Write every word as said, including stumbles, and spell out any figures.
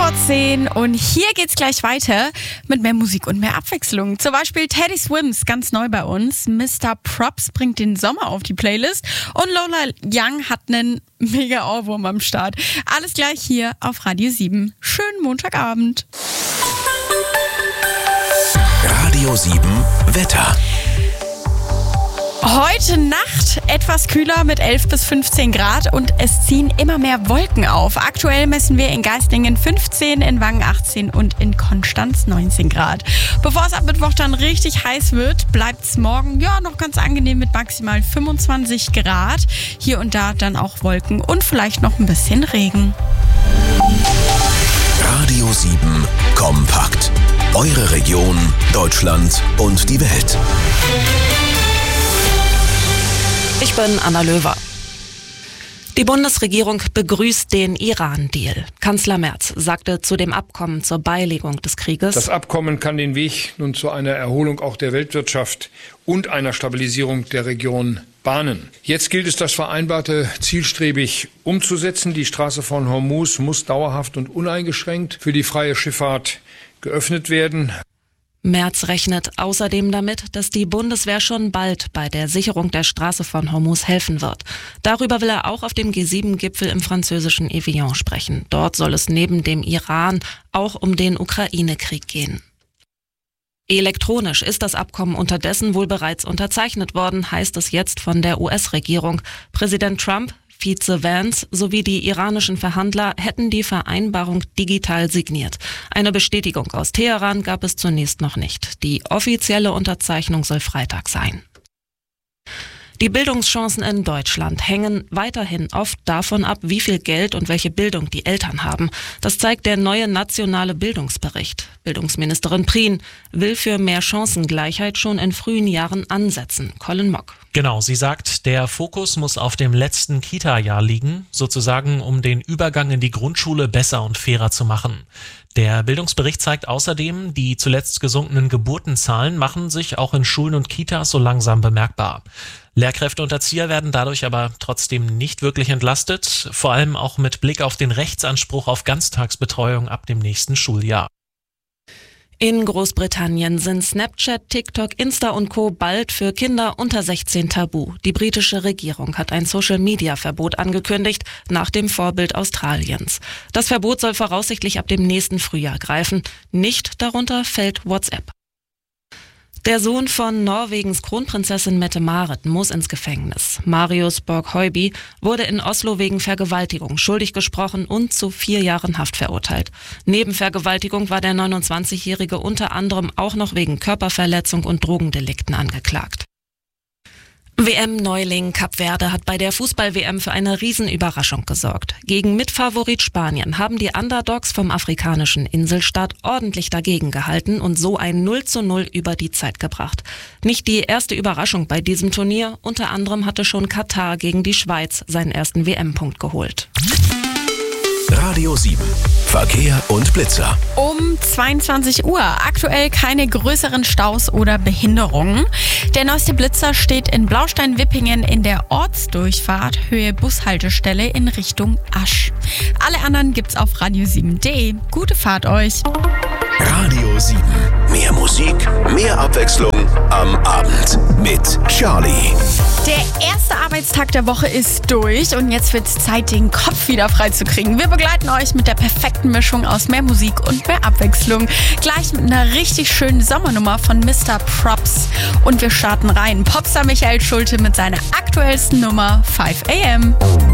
vor zehn und hier geht's gleich weiter mit mehr Musik und mehr Abwechslung. Zum Beispiel Teddy Swims, ganz neu bei uns. Mister Props bringt den Sommer auf die Playlist und Lola Young hat einen mega Ohrwurm am Start. Alles gleich hier auf Radio sieben. Schönen Montagabend. Radio sieben Wetter. Heute Nacht etwas kühler mit elf bis fünfzehn Grad und es ziehen immer mehr Wolken auf. Aktuell messen wir in Geislingen fünfzehn, in Wangen achtzehn und in Konstanz neunzehn Grad. Bevor es ab Mittwoch dann richtig heiß wird, bleibt es morgen ja noch ganz angenehm mit maximal fünfundzwanzig Grad. Hier und da dann auch Wolken und vielleicht noch ein bisschen Regen. Radio sieben Kompakt. Eure Region, Deutschland und die Welt. Ich bin Anna Löwer. Die Bundesregierung begrüßt den Iran-Deal. Kanzler Merz sagte zu dem Abkommen zur Beilegung des Krieges: Das Abkommen kann den Weg nun zu einer Erholung auch der Weltwirtschaft und einer Stabilisierung der Region bahnen. Jetzt gilt es, das Vereinbarte zielstrebig umzusetzen. Die Straße von Hormuz muss dauerhaft und uneingeschränkt für die freie Schifffahrt geöffnet werden. Merz rechnet außerdem damit, dass die Bundeswehr schon bald bei der Sicherung der Straße von Hormuz helfen wird. Darüber will er auch auf dem G sieben Gipfel im französischen Evian sprechen. Dort soll es neben dem Iran auch um den Ukraine-Krieg gehen. Elektronisch ist das Abkommen unterdessen wohl bereits unterzeichnet worden, heißt es jetzt von der U S-Regierung. Präsident Trump, Vize Vance sowie die iranischen Verhandler hätten die Vereinbarung digital signiert. Eine Bestätigung aus Teheran gab es zunächst noch nicht. Die offizielle Unterzeichnung soll Freitag sein. Die Bildungschancen in Deutschland hängen weiterhin oft davon ab, wie viel Geld und welche Bildung die Eltern haben. Das zeigt der neue nationale Bildungsbericht. Bildungsministerin Prien will für mehr Chancengleichheit schon in frühen Jahren ansetzen. Colin Mock. Genau, sie sagt, der Fokus muss auf dem letzten Kita-Jahr liegen, sozusagen um den Übergang in die Grundschule besser und fairer zu machen. Der Bildungsbericht zeigt außerdem, die zuletzt gesunkenen Geburtenzahlen machen sich auch in Schulen und Kitas so langsam bemerkbar. Lehrkräfte und Erzieher werden dadurch aber trotzdem nicht wirklich entlastet, vor allem auch mit Blick auf den Rechtsanspruch auf Ganztagsbetreuung ab dem nächsten Schuljahr. In Großbritannien sind Snapchat, TikTok, Insta und Co. bald für Kinder unter sechzehn tabu. Die britische Regierung hat ein Social-Media-Verbot angekündigt, nach dem Vorbild Australiens. Das Verbot soll voraussichtlich ab dem nächsten Frühjahr greifen. Nicht darunter fällt WhatsApp. Der Sohn von Norwegens Kronprinzessin Mette-Marit muss ins Gefängnis. Marius Borg-Høiby wurde in Oslo wegen Vergewaltigung schuldig gesprochen und zu vier Jahren Haft verurteilt. Neben Vergewaltigung war der neunundzwanzigjährige unter anderem auch noch wegen Körperverletzung und Drogendelikten angeklagt. W M-Neuling Kap Verde hat bei der Fußball-W M für eine Riesenüberraschung gesorgt. Gegen Mitfavorit Spanien haben die Underdogs vom afrikanischen Inselstaat ordentlich dagegen gehalten und so ein null zu null über die Zeit gebracht. Nicht die erste Überraschung bei diesem Turnier, unter anderem hatte schon Katar gegen die Schweiz seinen ersten W M-Punkt geholt. Radio sieben. Verkehr und Blitzer. Um zweiundzwanzig Uhr. Aktuell keine größeren Staus oder Behinderungen. Der neueste Blitzer steht in Blaustein-Wippingen in der Ortsdurchfahrt Höhe Bushaltestelle in Richtung Asch. Alle anderen gibt's auf radio sieben punkt de. Gute Fahrt euch. Radio sieben. Mehr Musik, mehr Abwechslung am Abend mit Charlie. Der erste Arbeitstag der Woche ist durch und jetzt wird's Zeit, den Kopf wieder frei zu kriegen. Wir begleiten euch mit der perfekten Mischung aus mehr Musik und mehr Abwechslung. Gleich mit einer richtig schönen Sommernummer von Mister Props. Und wir starten rein. Popstar Michael Schulte mit seiner aktuellsten Nummer five a m.